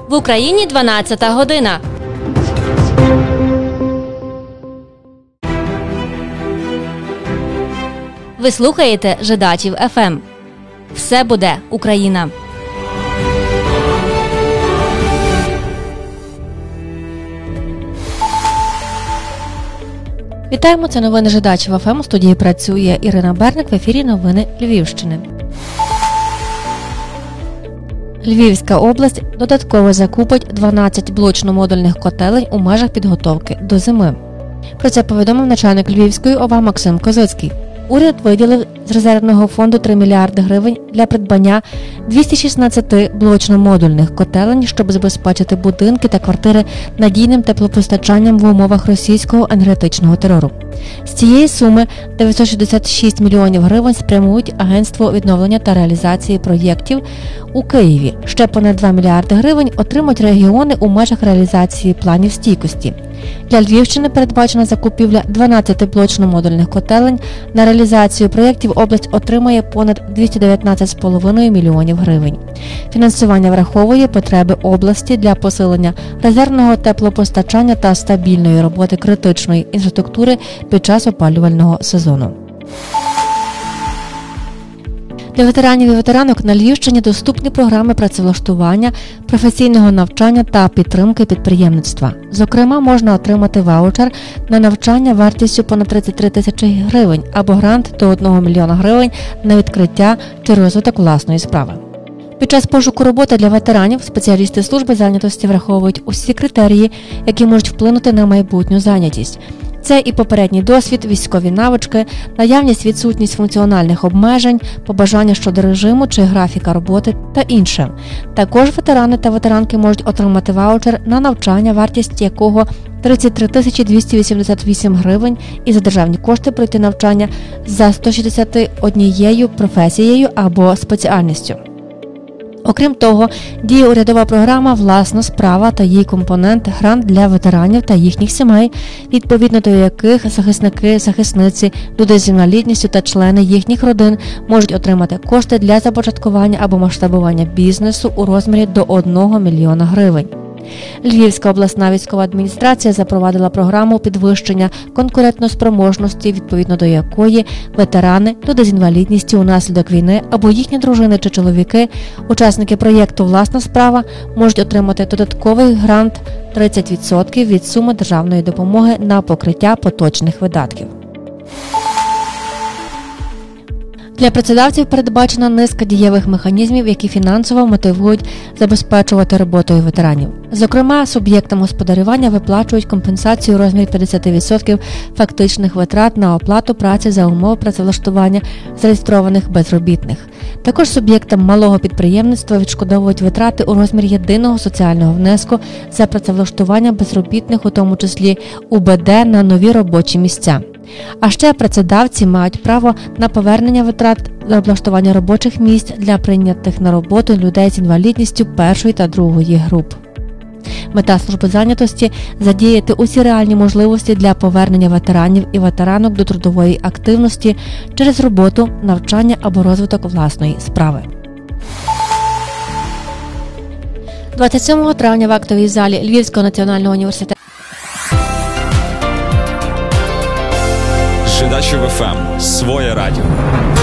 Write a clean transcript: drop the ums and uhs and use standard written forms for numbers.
В Україні 12-та година. Ви слухаєте Жидачів ФМ. Все буде Україна. Вітаємо, це новини Жидачів ФМ. У студії працює Ірина Берник, в ефірі новини Львівщини. Львівська область додатково закупить 12 блочно-модульних котелень у межах підготовки до зими. Про це повідомив начальник Львівської ОВА Максим Козицький. Уряд виділив з резервного фонду 3 мільярди гривень для придбання 216 блочно-модульних котелень, щоб забезпечити будинки та квартири надійним теплопостачанням в умовах російського енергетичного терору. З цієї суми 966 мільйонів гривень спрямують Агентство відновлення та реалізації проєктів у Києві. Ще понад 2 мільярди гривень отримають регіони у межах реалізації планів стійкості. Для Львівщини передбачена закупівля 12 блочно-модульних котелень. На реалізацію проєктів область отримає понад 219,5 мільйонів гривень. Фінансування враховує потреби області для посилення резервного теплопостачання та стабільної роботи критичної інфраструктури під час опалювального сезону. Для ветеранів і ветеранок на Львівщині доступні програми працевлаштування, професійного навчання та підтримки підприємництва. Зокрема, можна отримати ваучер на навчання вартістю понад 33 тисячі гривень або грант до 1 мільйона гривень на відкриття чи розвиток власної справи. Під час пошуку роботи для ветеранів спеціалісти служби зайнятості враховують усі критерії, які можуть вплинути на майбутню зайнятість. Це і попередній досвід, військові навички, наявність, відсутність функціональних обмежень, побажання щодо режиму чи графіка роботи та інше. Також ветерани та ветеранки можуть отримати ваучер на навчання, вартість якого 33 288 гривень, і за державні кошти пройти навчання за 161 професією або спеціальністю. Окрім того, діє урядова програма «Власна справа» та її компонент «Грант для ветеранів та їхніх сімей», відповідно до яких захисники, захисниці, люди з інвалідністю та члени їхніх родин можуть отримати кошти для започаткування або масштабування бізнесу у розмірі до 1 мільйона гривень. Львівська обласна військова адміністрація запровадила програму підвищення конкурентоспроможності, відповідно до якої ветерани, люди з інвалідністю унаслідок війни або їхні дружини чи чоловіки, учасники проєкту «Власна справа» можуть отримати додатковий грант 30% від суми державної допомоги на покриття поточних видатків. Для працедавців передбачена низка дієвих механізмів, які фінансово мотивують забезпечувати роботою ветеранів. Зокрема, суб'єктам господарювання виплачують компенсацію у розмірі 50% фактичних витрат на оплату праці за умови працевлаштування зареєстрованих безробітних. Також суб'єктам малого підприємництва відшкодовують витрати у розмірі єдиного соціального внеску за працевлаштування безробітних, у тому числі УБД, на нові робочі місця. А ще працедавці мають право на повернення витрат за облаштування робочих місць для прийнятих на роботу людей з інвалідністю першої та другої груп. Мета служби зайнятості – задіяти усі реальні можливості для повернення ветеранів і ветеранок до трудової активності через роботу, навчання або розвиток власної справи. 27 травня в актовій залі Львівського національного університету Жидачів ФМ. Своє радіо.